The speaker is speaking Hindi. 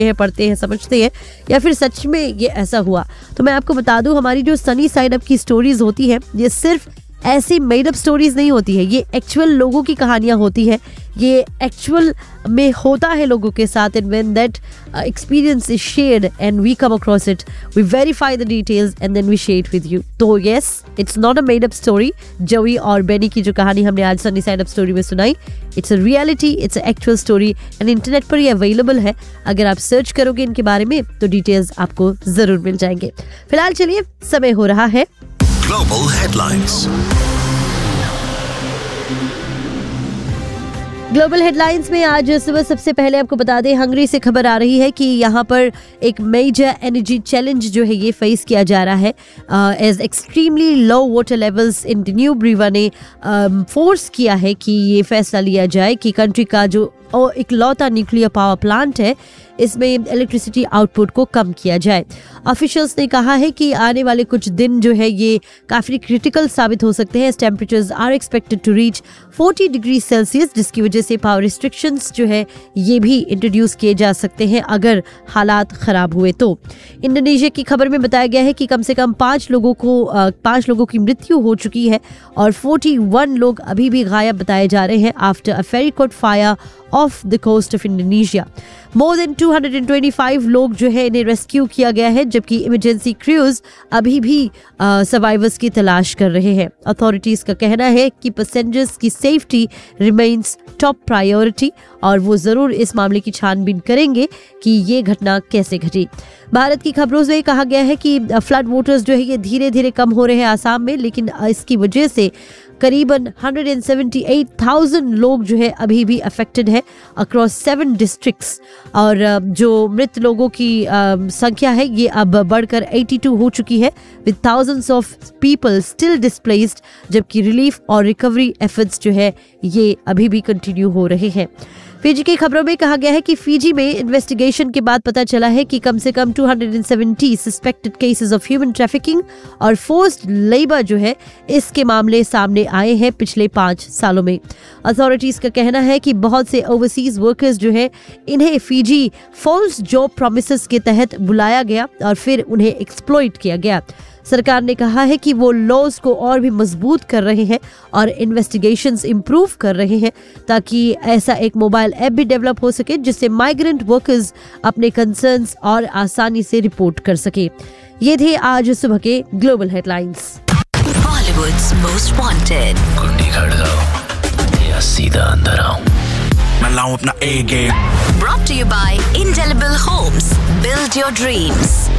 हैं, पढ़ते हैं, समझते हैं, या फिर सच में ये ऐसा हुआ। तो मैं आपको बता दूं, हमारी जो सनी साइड अप की स्टोरीज होती हैं, ये सिर्फ ऐसी मेड अप स्टोरीज नहीं होती है, ये एक्चुअल लोगों की कहानियां होती है, ये एक्चुअल में होता है लोगों के साथ। And when that experience is shared and we come across it, we verify the details and then we share it with you. तो yes, it's not a made up story. जोई और बेनी की जो कहानी हमने आज सनी साइड अप स्टोरी में सुनाई, it's a reality, it's a actual story and internet पर ये अवेलेबल है। अगर आप सर्च करोगे इनके बारे में तो डिटेल्स आपको जरूर मिल जाएंगे। फिलहाल चलिए, समय हो रहा है Global Headlines. ग्लोबल हेडलाइंस में आज सुबह सबसे पहले आपको बता दें, हंगरी से खबर आ रही है कि यहाँ पर एक मेजर एनर्जी चैलेंज जो है ये फेस किया जा रहा है। As extremely low water levels in न्यूब्रीवा ने फोर्स किया है कि ये फैसला लिया जाए कि कंट्री का जो इकलौता न्यूक्लियर पावर प्लांट है, इसमें इलेक्ट्रिसिटी आउटपुट को कम किया जाए। ऑफिशियल्स ने कहा है कि आने वाले कुछ दिन जो है ये काफ़ी क्रिटिकल साबित हो सकते हैं। Temperatures are expected to reach 40 degree Celsius, जिसकी वजह से पावर रिस्ट्रिक्शंस जो है ये भी इंट्रोड्यूस किए जा सकते हैं अगर हालात ख़राब हुए तो। इंडोनेशिया की खबर में बताया गया है कि कम से कम 5 लोगों की मृत्यु हो चुकी है और 41 लोग अभी भी गायब बताए जा रहे हैं after a Pheri cot fire of the coast of Indonesia. More than 225 लोग जो है इन्हें रेस्क्यू किया गया है, जबकि इमरजेंसी क्रूज अभी भी सर्वाइवर्स की तलाश कर रहे हैं। अथॉरिटीज का कहना है कि पैसेंजर्स की सेफ्टी रिमेन्स टॉप प्रायोरिटी और वो जरूर इस मामले की छानबीन करेंगे कि ये घटना कैसे घटी। भारत की खबरों से कहा गया है कि फ्लड वाटर्स जो है ये धीरे धीरे कम हो रहे हैं आसाम में, लेकिन इसकी वजह से करीबन 178,000 लोग जो है अभी भी अफेक्टेड है अक्रॉस 7 डिस्ट्रिक्ट्स और जो मृत लोगों की संख्या है ये अब बढ़कर 82 हो चुकी है, with thousands of people still displaced, जबकि रिलीफ और रिकवरी एफर्ट्स जो है ये अभी भी कंटिन्यू हो रहे हैं। फिजी की खबरों में कहा गया है कि फिजी में इन्वेस्टिगेशन के बाद पता चला है कि कम से कम 270 suspected cases of human trafficking और फोर्स्ड लेबर जो है इसके मामले सामने आए हैं पिछले 5 सालों में। अथॉरिटीज का कहना है कि बहुत से ओवरसीज वर्कर्स जो है इन्हें फिजी फॉल्स जॉब प्रॉमिसेस के तहत बुलाया गया और फिर उन्हें एक्सप्लॉइट किया गया। सरकार ने कहा है कि वो लॉज को और भी मजबूत कर रहे हैं और इन्वेस्टिगेशंस इंप्रूव कर रहे हैं ताकि ऐसा एक मोबाइल ऐप भी डेवलप हो सके जिससे माइग्रेंट वर्कर्स अपने कंसर्न्स और आसानी से रिपोर्ट कर सके। ये थे आज सुबह के global headlines. Bollywoods most wanted. कुंडी खड़काओ या सीधा अंदर आओ, मैं लाऊं अपना ए game. Brought to you by Indelible Homes. Build your dreams.